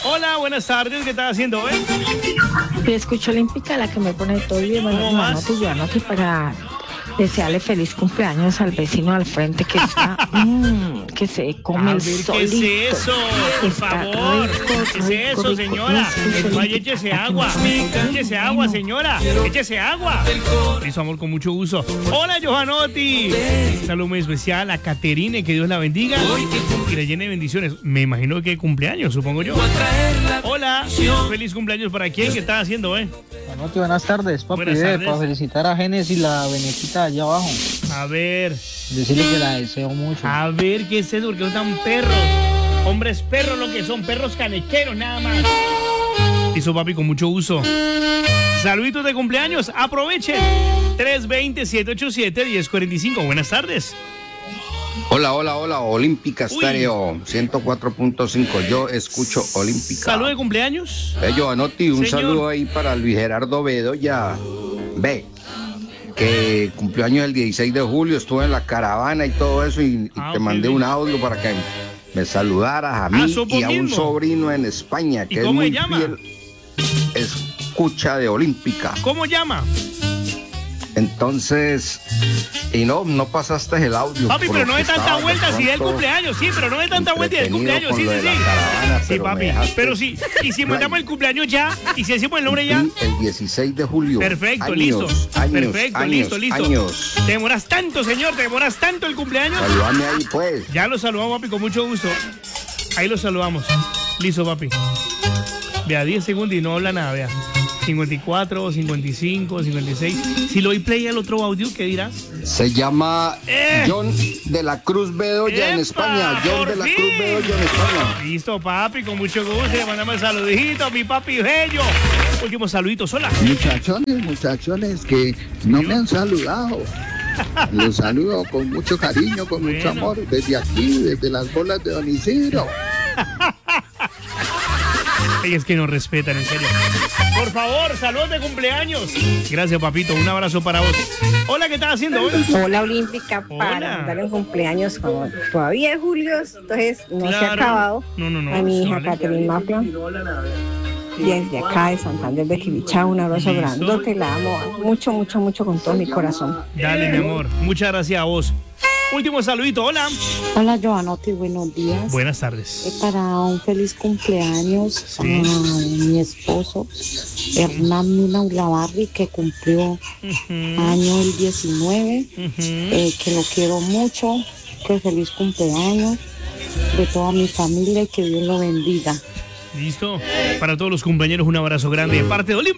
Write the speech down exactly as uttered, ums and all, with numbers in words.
Hola, buenas tardes, ¿qué estás haciendo hoy? Yo escucho Olímpica, la que me pone todo bien. ¿Cómo Bueno, vas? yo anoto para desearle feliz cumpleaños al vecino al frente que está, mmm, que se come A el ver, solito. ¿qué es eso? Por Está favor, rico, ¿qué es rico, eso, rico. señora? Eso es Vaya, Olímpica, échese la que agua, me pone todo bien, échese bueno. agua, señora, échese agua. Listo, amor, con mucho gusto. Hola, Johanotti. Saludo muy especial a Caterine, que Dios la bendiga y le llene de bendiciones. Me imagino que cumpleaños, supongo yo. Hola, feliz cumpleaños para quién, ¿qué estás haciendo, eh? Anote, buenas tardes, papi. Buenas eh, tardes. Para felicitar a Génesis, la Benetita allá abajo. A ver, Decirle que la deseo mucho. a ver, ¿qué es eso? Porque son perros. Hombres perros lo que son, perros canequeros nada más. Listo, papi, con mucho gusto. Saluditos de cumpleaños, aprovechen. tres dos cero, siete ocho siete, uno cero cuatro cinco. Buenas tardes. Hola, hola, hola, Olímpica Uy. Estéreo ciento cuatro punto cinco. Yo escucho Olímpica. Salud de cumpleaños. Bello, Anotti, un Señor. saludo ahí para Luis Gerardo Bedoya. Ve, que cumplió años el dieciséis de julio, estuve en la caravana y todo eso, y, y Ah, te ok, mandé bien. un audio para que me saludaras a mí Ah, ¿sos vos y a un mismo? sobrino en España, ¿Y que es cómo se muy llama? fiel escucha de Olímpica. ¿Cómo llama? Entonces, y no, no pasaste el audio. Papi, por pero lo no que de tanta estaba de vuelta, si es el pronto cumpleaños, sí, pero no de tanta vuelta, y el entretenido cumpleaños, con sí, lo sí, de sí. la caravana, Sí, pero me papi, dejaste pero sí, y si fly. mandamos el cumpleaños ya, y si decimos el nombre ya. Cumplí el dieciséis de julio. Perfecto, Años, listo. Años, Perfecto, años, listo, listo. Años. Te demoras tanto, señor, te demoras tanto el cumpleaños. Saludame ahí, pues. Ya lo saludamos, papi, con mucho gusto. Ahí lo saludamos. Listo, papi. Vea, diez segundos y no habla nada, vea. cincuenta y cuatro, cincuenta y cinco, cincuenta y seis. Si lo doy play al otro audio, ¿qué dirá? Se llama Eh. John de la Cruz Bedoya en ¡Epa! España. John ¡Por de la fin! Cruz Bedoya en España. Listo, papi, con mucho gusto. Le mandamos saluditos, mi papi bello. Último saludito, sola. Muchachones, muchachones que no me han saludado. Los saludo con mucho cariño, con mucho Bueno. amor, desde aquí, desde las bolas de Don Isidro. Ay, es que nos respetan, en serio. Por favor, salud de cumpleaños. Gracias, papito. Un abrazo para vos. Hola, ¿qué estás haciendo hoy? Hola Olímpica, Hola. para darle un cumpleaños como todavía es julio, entonces no se ha Claro. acabado. No, no, no. A mi hija vale. Catherine Mafla, desde acá de Santander de Quilichá, un abrazo Listo. grandote, la amo mucho, mucho, mucho con todo mi corazón. Dale, mi amor. Muchas gracias a vos. Último saludito. Hola. Hola, Joanotti, buenos días. Buenas tardes. Es para un feliz cumpleaños Sí. a mi esposo, Hernán Mina Ulavarri, que cumplió Ujú, año el diecinueve, ujú. eh, que lo quiero mucho, que feliz cumpleaños de toda mi familia y que Dios lo bendiga. Listo. Para todos los compañeros, un abrazo grande de parte de Olimpia.